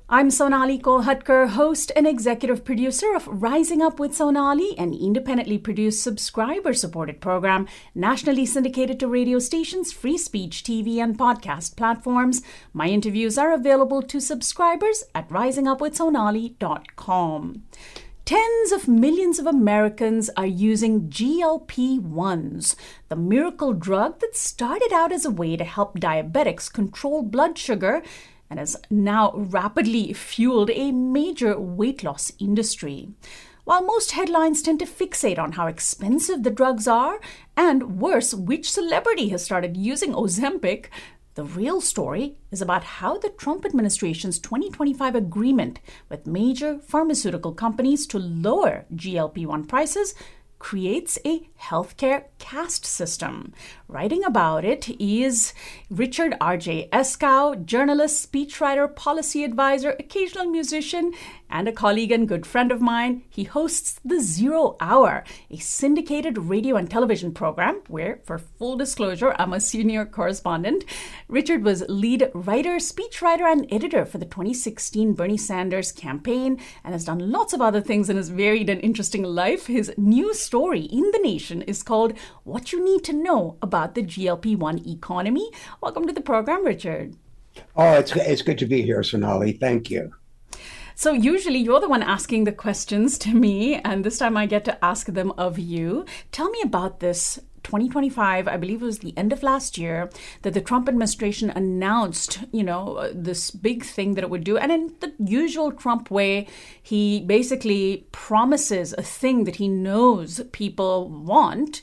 I'm Sonali Kolhatkar, host and executive producer of Rising Up with Sonali, an independently produced subscriber-supported program nationally syndicated to radio stations, free speech TV, and podcast platforms. My interviews are available to subscribers at risingupwithsonali.com. Tens of millions of Americans are using GLP-1s, the miracle drug that started out as a way to help diabetics control blood sugar and has now rapidly fueled a major weight loss industry. While most headlines tend to fixate on how expensive the drugs are, and worse, which celebrity has started using Ozempic, the real story is about how the Trump administration's 2025 agreement with major pharmaceutical companies to lower GLP-1 prices creates a healthcare caste system. Writing about it is Richard R.J. Eskow, journalist, speechwriter, policy advisor, occasional musician, and a colleague and good friend of mine. He hosts The Zero Hour, a syndicated radio and television program where, for full disclosure, I'm a senior correspondent. Richard was lead writer, speechwriter, and editor for the 2016 Bernie Sanders campaign and has done lots of other things in his varied and interesting life. His new story in The Nation is called What You Need to Know About the GLP-1 Economy. Welcome to the program, Richard. Oh, it's good to be here, Sonali. Thank you. So usually you're the one asking the questions to me, and this time I get to ask them of you. Tell me about this 2025, I believe it was the end of last year, that the Trump administration announced, this big thing that it would do. And in the usual Trump way, he basically promises a thing that he knows people want,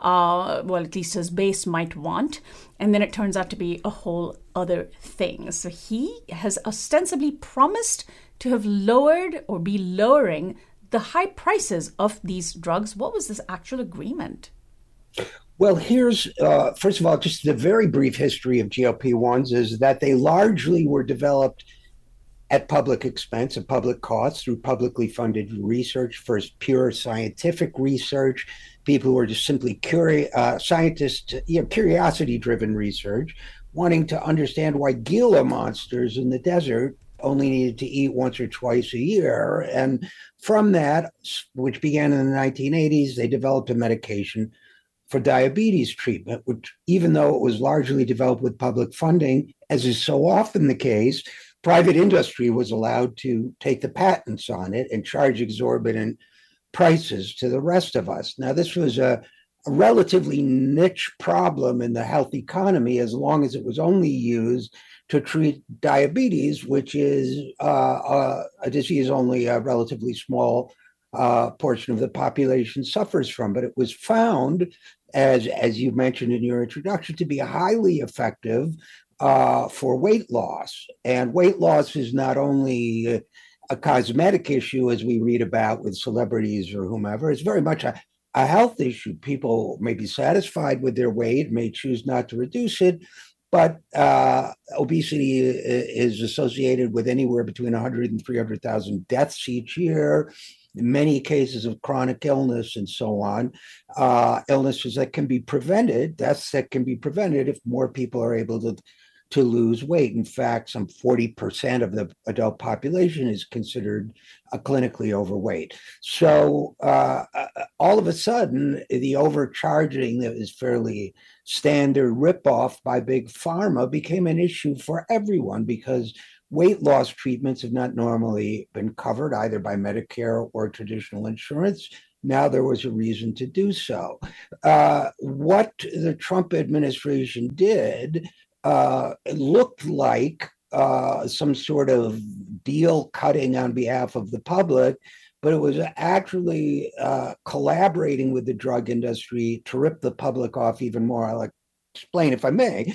at least his base might want. And then it turns out to be a whole other thing. So he has ostensibly promised to have lowered or be lowering the high prices of these drugs. What was this actual agreement? Well, here's, first of all, just the very brief history of GLP-1s is that they largely were developed at public expense, at public costs, through publicly funded research, first pure scientific research, people who are just simply scientists, curiosity-driven research, wanting to understand why Gila monsters in the desert only needed to eat once or twice a year. And from that, which began in the 1980s, they developed a medication for diabetes treatment, which, even though it was largely developed with public funding, as is so often the case, private industry was allowed to take the patents on it and charge exorbitant prices to the rest of us. Now, this was a relatively niche problem in the health economy as long as it was only used to treat diabetes, which is a disease only a relatively small portion of the population suffers from. But it was found, as you mentioned in your introduction, to be highly effective for weight loss. And weight loss is not only a cosmetic issue, as we read about with celebrities or whomever. It's very much a health issue. People may be satisfied with their weight, may choose not to reduce it, but obesity is associated with anywhere between 100 and 300,000 deaths each year, many cases of chronic illness and so on, illnesses that can be prevented, deaths that can be prevented if more people are able to lose weight. In fact, some 40% of the adult population is considered clinically overweight. So all of a sudden, the overcharging that is fairly standard ripoff by big pharma became an issue for everyone because weight loss treatments have not normally been covered either by Medicare or traditional insurance. Now there was a reason to do so. What the Trump administration did, it looked like some sort of deal cutting on behalf of the public, but it was actually collaborating with the drug industry to rip the public off even more. I'll explain, if I may.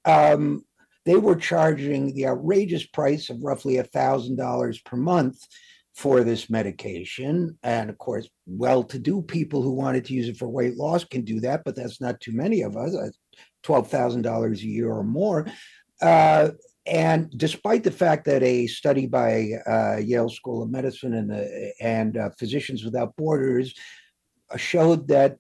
They were charging the outrageous price of roughly $1,000 per month for this medication. And of course, well-to-do people who wanted to use it for weight loss can do that, but that's not too many of us, $12,000 a year or more. And despite the fact that a study by Yale School of Medicine and Physicians Without Borders showed that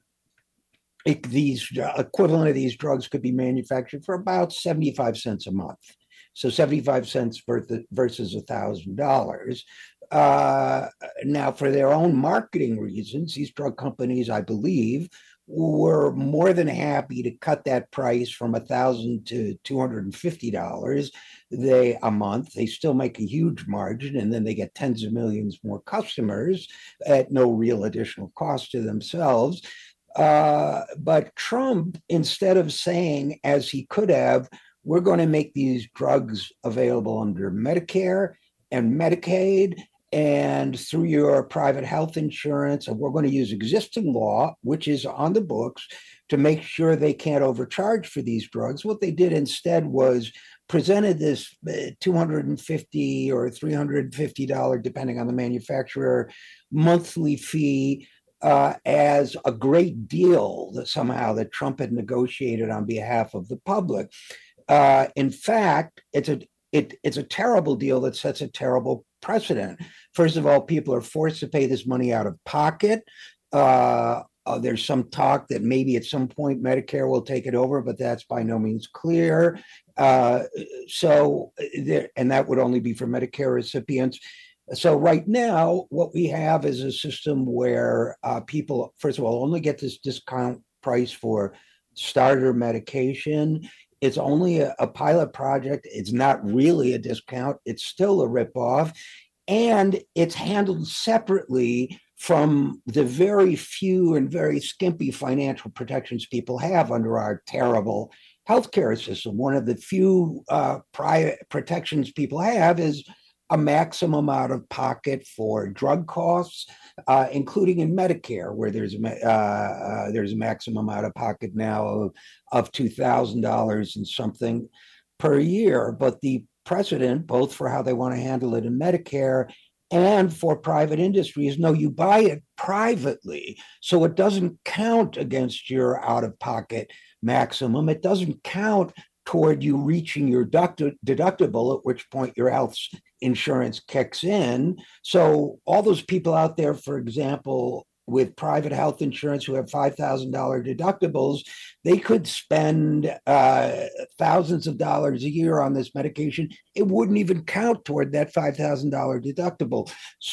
these equivalent of these drugs could be manufactured for about 75 cents a month. So 75 cents versus $1,000. Now, for their own marketing reasons, these drug companies, I believe, were more than happy to cut that price from $1,000 to $250 a month. They still make a huge margin, and then they get tens of millions more customers at no real additional cost to themselves. But Trump, instead of saying, as he could have, we're going to make these drugs available under Medicare and Medicaid and through your private health insurance, and we're going to use existing law, which is on the books, to make sure they can't overcharge for these drugs. What they did instead was presented this $250 or $350, depending on the manufacturer, monthly fee as a great deal that somehow that Trump had negotiated on behalf of the public. In fact, it's a terrible deal that sets a terrible precedent. First of all, people are forced to pay this money out of pocket. There's some talk that maybe at some point Medicare will take it over, but that's by no means clear. And that would only be for Medicare recipients. So right now, what we have is a system where people, first of all, only get this discount price for starter medication. It's only a pilot project. It's not really a discount. It's still a ripoff. And it's handled separately from the very few and very skimpy financial protections people have under our terrible healthcare system. One of the few private protections people have is a maximum out of pocket for drug costs, including in Medicare, where there's a maximum out of pocket now of $2,000 and something per year. But the precedent, both for how they want to handle it in Medicare and for private industries, no, you buy it privately, so it doesn't count against your out of pocket maximum. It doesn't count toward you reaching your deductible, at which point your health insurance kicks in. So all those people out there, for example, with private health insurance who have $5,000 deductibles, they could spend thousands of dollars a year on this medication. It wouldn't even count toward that $5,000 deductible.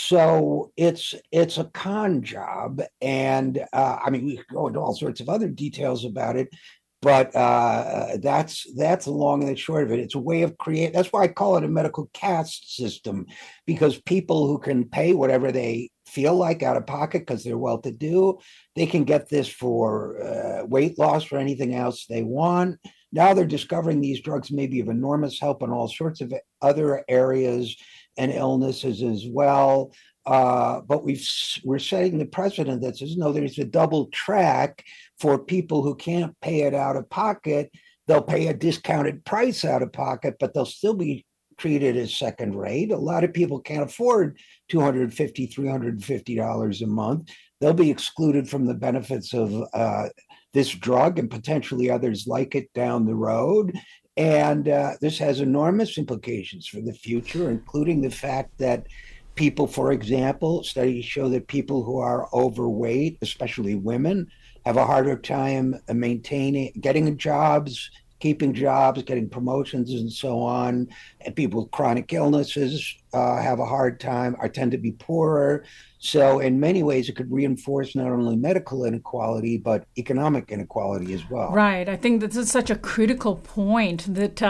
So it's a con job. And I mean, we could go into all sorts of other details about it. But that's the long and the short of it. It's a way of creating. That's why I call it a medical caste system, because people who can pay whatever they feel like out of pocket because they're well-to-do, they can get this for weight loss or anything else they want. Now they're discovering these drugs may be of enormous help in all sorts of other areas and illnesses as well. But we're setting the precedent that says, no, there's a double track for people who can't pay it out of pocket. They'll pay a discounted price out of pocket, but they'll still be treated as second rate. A lot of people can't afford $250, $350 a month. They'll be excluded from the benefits of this drug and potentially others like it down the road. And this has enormous implications for the future, including the fact that people, for example, studies show that people who are overweight, especially women, have a harder time getting jobs, keeping jobs, getting promotions, and so on. And people with chronic illnesses have a hard time, tend to be poorer. So in many ways, it could reinforce not only medical inequality, but economic inequality as well. Right. I think this is such a critical point that,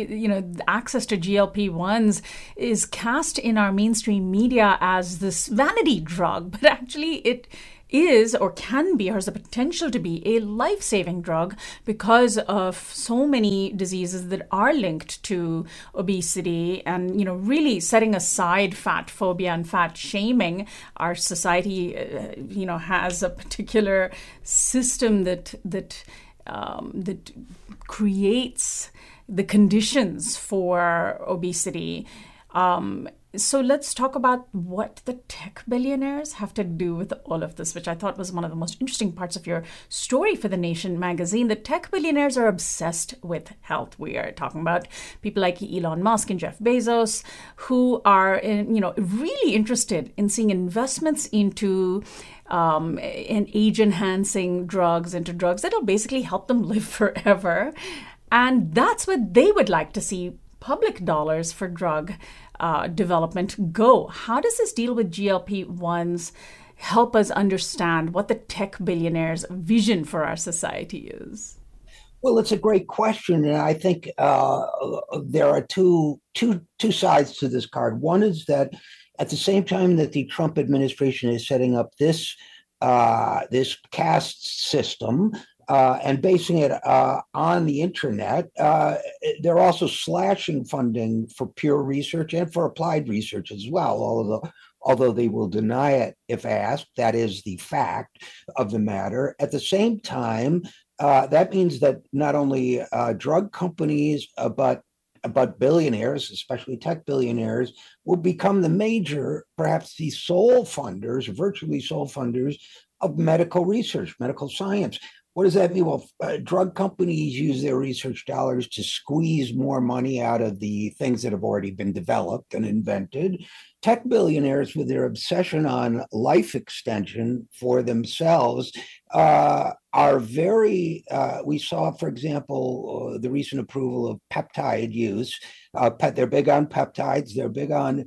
access to GLP-1s is cast in our mainstream media as this vanity drug, but actually it is or can be or has the potential to be a life-saving drug because of so many diseases that are linked to obesity. And, really setting aside fat phobia and fat shaming, our society, has a particular system that creates the conditions for obesity. So let's talk about what the tech billionaires have to do with all of this, which I thought was one of the most interesting parts of your story for The Nation magazine. The tech billionaires are obsessed with health. We are talking about people like Elon Musk and Jeff Bezos, who are, really interested in seeing investments into and age-enhancing drugs, into drugs that'll basically help them live forever. And that's what they would like to see public dollars for drug development go. How does this deal with GLP-1s help us understand what the tech billionaires' vision for our society is? Well, it's a great question, and I think there are two sides to this card. One is that at the same time that the Trump administration is setting up this caste system and basing it on the internet, they're also slashing funding for pure research and for applied research as well. Although they will deny it if asked, that is the fact of the matter. At the same time, that means that not only drug companies, but billionaires, especially tech billionaires, will become the major, perhaps the sole funders, virtually sole funders of medical research, medical science. What does that mean? Well, drug companies use their research dollars to squeeze more money out of the things that have already been developed and invented. Tech billionaires, with their obsession on life extension for themselves, are very, we saw, for example, the recent approval of peptide use. They're big on peptides, they're big on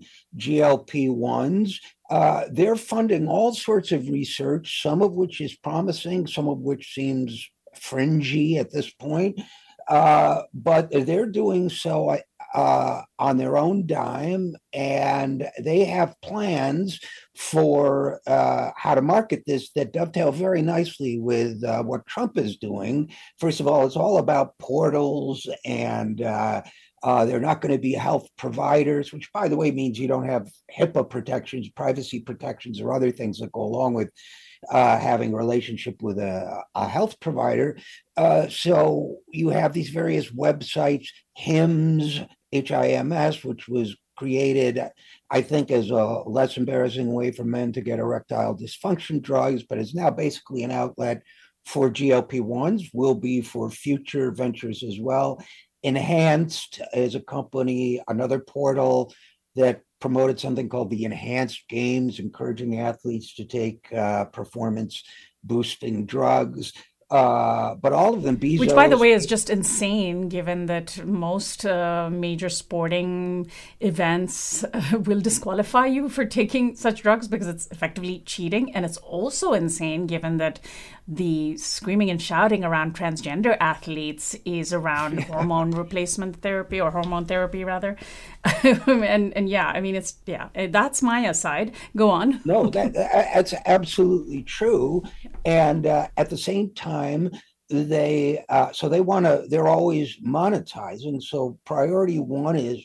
GLP-1s. They're funding all sorts of research, some of which is promising, some of which seems fringy at this point. But they're doing so on their own dime, and they have plans for how to market this that dovetail very nicely with what Trump is doing. First of all, it's all about portals, and they're not going to be health providers, which, by the way, means you don't have HIPAA protections, privacy protections, or other things that go along with having a relationship with a health provider. So you have these various websites, HIMS, HIMS, which was created, I think, as a less embarrassing way for men to get erectile dysfunction drugs, but is now basically an outlet for GLP-1s, will be for future ventures as well. Enhanced is a company, another portal that promoted something called the Enhanced Games, encouraging athletes to take performance boosting drugs. But all of them, Bezos, which, by the way, is just insane, given that most major sporting events will disqualify you for taking such drugs because it's effectively cheating. And it's also insane, given that the screaming and shouting around transgender athletes is around hormone replacement therapy, or hormone therapy, rather. and yeah, I mean, that's my aside. Go on. No, that's absolutely true. And at the same time, they're always monetizing. So priority one is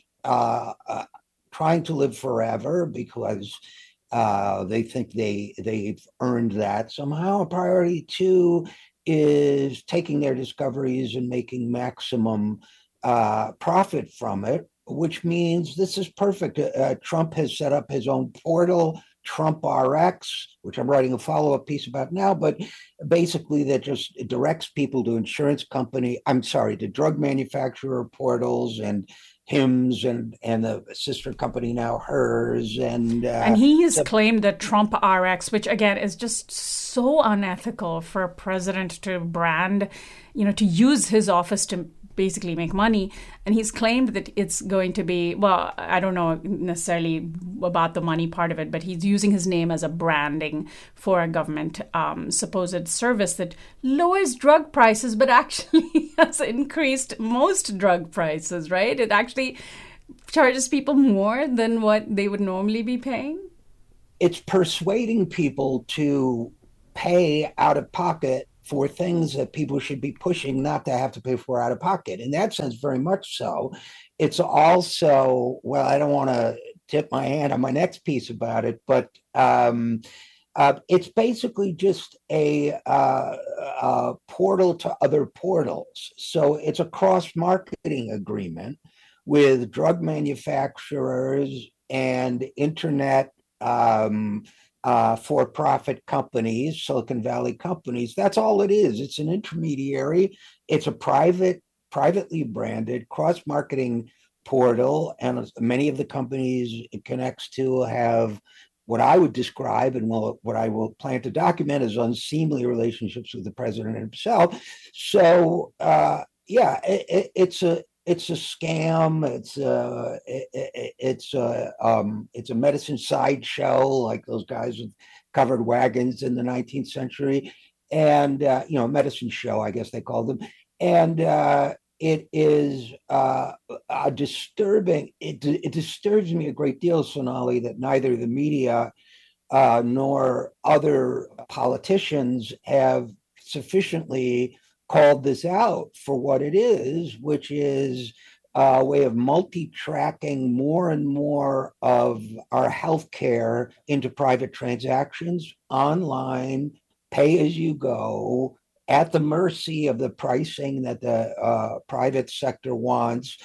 trying to live forever because they think they've earned that somehow. Priority two is taking their discoveries and making maximum profit from it, which means this is perfect. Trump has set up his own portal, Trump RX, which I'm writing a follow-up piece about now, but basically that just directs people to to drug manufacturer portals and HIMS and the sister company now, hers. And he has claimed that Trump RX, which again is just so unethical for a president to brand, to use his office to basically make money. And he's claimed that it's going to be, well, I don't know necessarily about the money part of it, but he's using his name as a branding for a government supposed service that lowers drug prices, but actually has increased most drug prices, right? It actually charges people more than what they would normally be paying. It's persuading people to pay out of pocket for things that people should be pushing not to have to pay for out of pocket. In that sense, very much so. It's also, well, I don't want to tip my hand on my next piece about it, but it's basically just a portal to other portals. So it's a cross-marketing agreement with drug manufacturers and internet for-profit companies, Silicon Valley companies. That's all it is. It's an intermediary. It's a privately branded cross-marketing portal, and many of the companies it connects to have what I would describe, and what I will plan to document, as unseemly relationships with the president himself. So, it's it's a scam. It's a medicine sideshow, like those guys with covered wagons in the 19th century, and medicine show, I guess they called them, and it is a disturbing. It disturbs me a great deal, Sonali, that neither the media nor other politicians have sufficiently called this out for what it is, which is a way of multi-tracking more and more of our healthcare into private transactions online, pay as you go, at the mercy of the pricing that the private sector wants,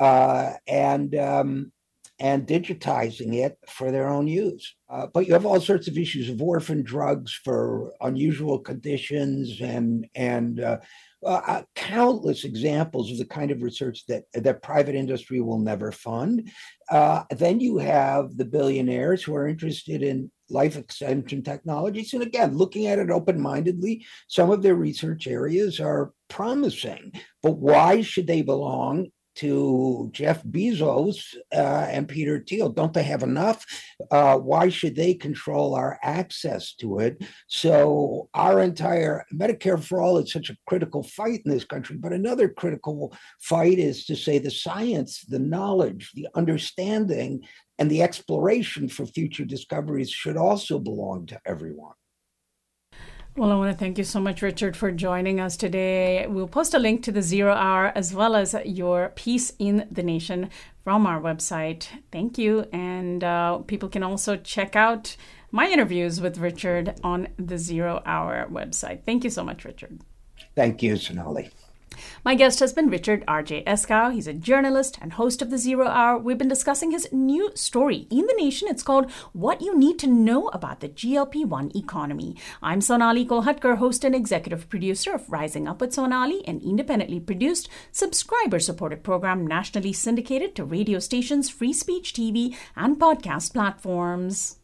and digitizing it for their own use. But you have all sorts of issues of orphan drugs for unusual conditions, and countless examples of the kind of research that private industry will never fund. Then you have the billionaires who are interested in life extension technologies. And again, looking at it open-mindedly, some of their research areas are promising. But why should they belong to Jeff Bezos and Peter Thiel? Don't they have enough? Why should they control our access to it? So our entire Medicare for All is such a critical fight in this country. But another critical fight is to say the science, the knowledge, the understanding, and the exploration for future discoveries should also belong to everyone. Well, I want to thank you so much, Richard, for joining us today. We'll post a link to the Zero Hour as well as your piece in The Nation from our website. Thank you. And people can also check out my interviews with Richard on the Zero Hour website. Thank you so much, Richard. Thank you, Sonali. My guest has been Richard R.J. Eskow. He's a journalist and host of the Zero Hour. We've been discussing his new story in The Nation. It's called What You Need to Know About the GLP-1 Economy. I'm Sonali Kolhatkar, host and executive producer of Rising Up with Sonali, an independently produced, subscriber-supported program nationally syndicated to radio stations, free speech TV, and podcast platforms.